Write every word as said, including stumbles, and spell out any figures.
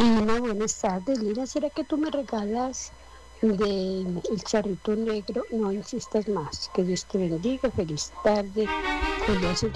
Lina, buenas tardes. Lina, ¿será que tú me regalas de el charrito negro? No insistas más. Que Dios te bendiga. Feliz tarde. Feliz